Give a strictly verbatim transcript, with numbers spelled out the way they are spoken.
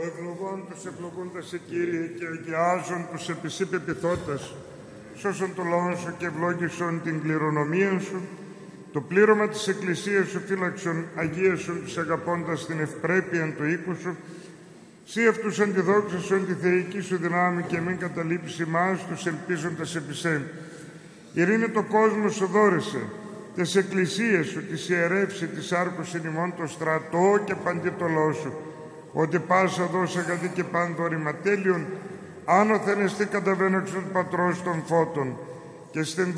ευλογών τους ευλογούντας σε Κύριε και αγιάζων τους επισή πεπιθώτας, σώσον το λαό σου και ευλόγησον την κληρονομία σου, το πλήρωμα της Εκκλησίας σου φύλαξον, αγίασον τους αγαπώντας την ευπρέπεια του οίκου σου, σύ αυτούς αντιδόξασον τη θεϊκή σου δυνάμει και μην καταλείψει μας τους ελπίζοντας επί σε. Ειρήνη το κόσμο σου δώρεσε, τις εκκλησίες σου, τις ιερεύσει, τις άρκους εν ημών το στρατό και παντί το λαό σου, ότι πάσα δώσε αγαθή και πάντο ρηματέλειον, άνωθεν εστί καταβαίνω εξ του Πατρός των φώτων, και στην